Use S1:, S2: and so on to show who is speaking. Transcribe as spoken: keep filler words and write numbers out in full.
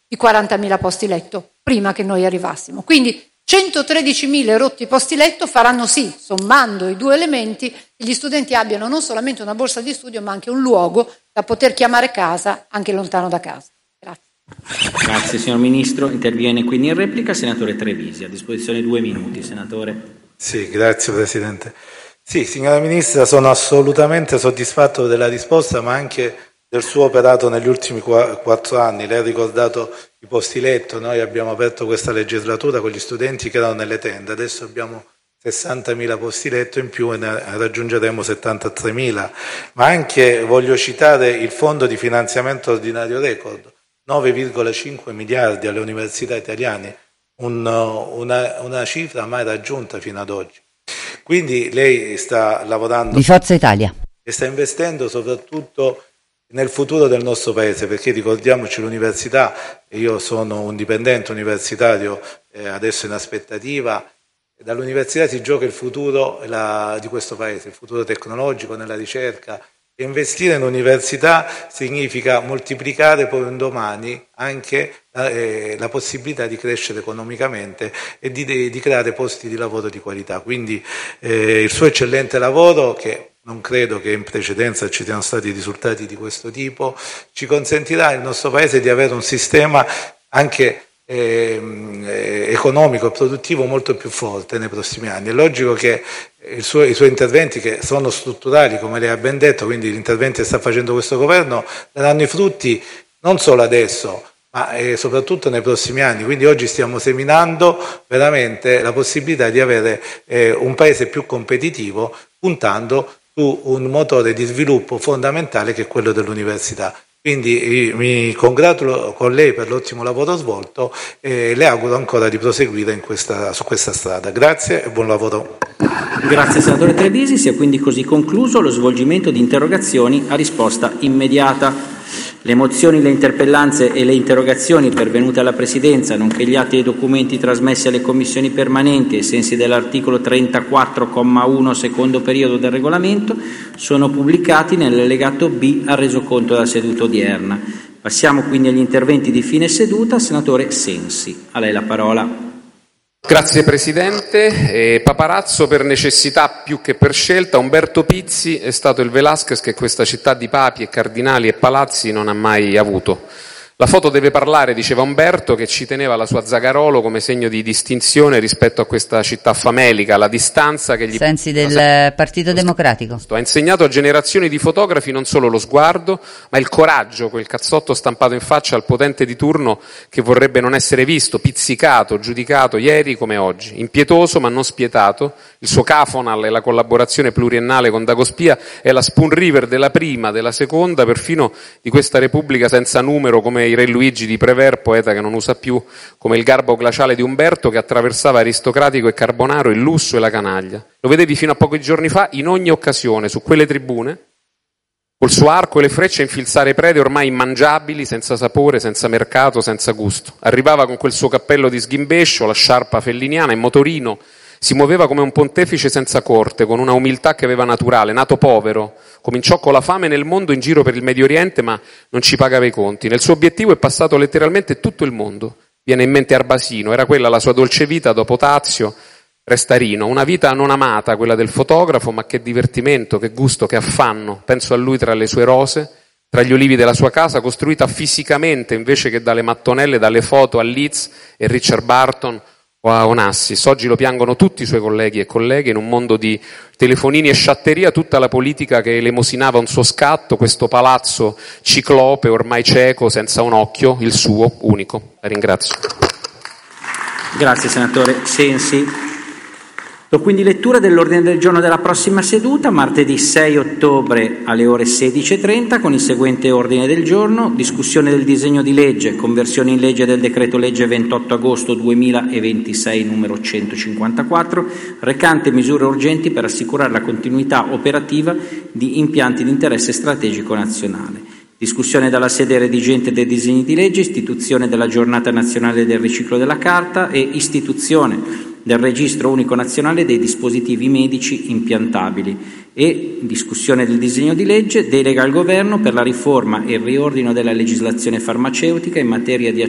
S1: i quarantamila posti letto prima che noi arrivassimo. Quindi centotredicimila rotti posti letto faranno sì, sommando i due elementi, che gli studenti abbiano non solamente una borsa di studio ma anche un luogo da poter chiamare casa anche lontano da casa. Grazie.
S2: Grazie signor Ministro. Interviene quindi in replica il senatore Trevisi. A disposizione due minuti, senatore.
S3: Sì, grazie Presidente. Sì, signora Ministra, sono assolutamente soddisfatto della risposta, ma anche del suo operato negli ultimi quattro anni. Lei ha ricordato i posti letto, noi abbiamo aperto questa legislatura con gli studenti che erano nelle tende, adesso abbiamo sessantamila posti letto in più e ne raggiungeremo settantatremila, ma anche voglio citare il fondo di finanziamento ordinario record, nove virgola cinque miliardi alle università italiane, un, una, una cifra mai raggiunta fino ad oggi. Quindi lei sta lavorando
S4: di Forza Italia
S3: e sta investendo soprattutto nel futuro del nostro Paese, perché ricordiamoci l'università, io sono un dipendente universitario eh, adesso in aspettativa, e dall'università si gioca il futuro la, di questo Paese, il futuro tecnologico nella ricerca, e investire in università significa moltiplicare poi un domani anche eh, la possibilità di crescere economicamente e di, di creare posti di lavoro di qualità. Quindi eh, il suo eccellente lavoro, che non credo che in precedenza ci siano stati risultati di questo tipo, ci consentirà il nostro Paese di avere un sistema anche eh, economico e produttivo molto più forte nei prossimi anni. È logico che il suo, i suoi interventi, che sono strutturali, come lei ha ben detto, quindi gli interventi che sta facendo questo governo, daranno i frutti non solo adesso, ma eh, soprattutto nei prossimi anni. Quindi oggi stiamo seminando veramente la possibilità di avere eh, un Paese più competitivo, puntando su un motore di sviluppo fondamentale che è quello dell'università. Quindi mi congratulo con lei per l'ottimo lavoro svolto e le auguro ancora di proseguire in questa, su questa strada. Grazie e buon lavoro.
S2: Grazie senatore Trevisi, sia quindi così concluso lo svolgimento di interrogazioni a risposta immediata. Le mozioni, le interpellanze e le interrogazioni pervenute alla Presidenza, nonché gli atti e i documenti trasmessi alle commissioni permanenti ai sensi dell'articolo trentaquattro comma uno secondo periodo del regolamento, sono pubblicati nell'allegato B al resoconto della seduta odierna. Passiamo quindi agli interventi di fine seduta. Senatore Sensi, a lei la parola.
S5: Grazie Presidente. Eh, paparazzo per necessità più che per scelta, Umberto Pizzi è stato il Velázquez che questa città di papi e cardinali e palazzi non ha mai avuto. La foto deve parlare, diceva Umberto, che ci teneva la sua Zagarolo come segno di distinzione rispetto a questa città famelica, la distanza che gli...
S4: Sensi del Partito Democratico.
S5: Ha insegnato a generazioni di fotografi non solo lo sguardo, ma il coraggio, quel cazzotto stampato in faccia al potente di turno che vorrebbe non essere visto, pizzicato, giudicato ieri come oggi. Impietoso ma non spietato, il suo Cafonal e la collaborazione pluriennale con Dagospia è la Spoon River della prima, della seconda, perfino di questa Repubblica senza numero come i Re Luigi di Prévert, poeta che non usa più, come il garbo glaciale di Umberto che attraversava aristocratico e carbonaro il lusso e la canaglia. Lo vedevi fino a pochi giorni fa in ogni occasione, su quelle tribune, col suo arco e le frecce a infilzare prede ormai immangiabili, senza sapore, senza mercato, senza gusto. Arrivava con quel suo cappello di sghimbescio, la sciarpa felliniana, in motorino, si muoveva come un pontefice senza corte, con una umiltà che aveva naturale, nato povero, cominciò con la fame nel mondo in giro per il Medio Oriente, ma non ci pagava i conti. Nel suo obiettivo è passato letteralmente tutto il mondo. Viene in mente Arbasino, era quella la sua dolce vita dopo Tazio, Restarino, una vita non amata, quella del fotografo, ma che divertimento, che gusto, che affanno. Penso a lui tra le sue rose, tra gli olivi della sua casa, costruita fisicamente invece che dalle mattonelle, dalle foto a Leeds e Richard Barton o a Onassis. Oggi lo piangono tutti i suoi colleghi e colleghe in un mondo di telefonini e sciatteria, tutta la politica che elemosinava un suo scatto, questo palazzo ciclope ormai cieco, senza un occhio, il suo unico. La ringrazio.
S2: Grazie senatore Sensi. Do quindi lettura dell'ordine del giorno della prossima seduta, martedì sei ottobre alle ore sedici e trenta, con il seguente ordine del giorno: discussione del disegno di legge, conversione in legge del decreto legge ventotto agosto duemilaventisei numero centocinquantaquattro, recante misure urgenti per assicurare la continuità operativa di impianti di interesse strategico nazionale. Discussione dalla sede redigente dei disegni di legge, istituzione della giornata nazionale del riciclo della carta e istituzione del registro unico nazionale dei dispositivi medici impiantabili e discussione del disegno di legge delega al governo per la riforma e il riordino della legislazione farmaceutica in materia di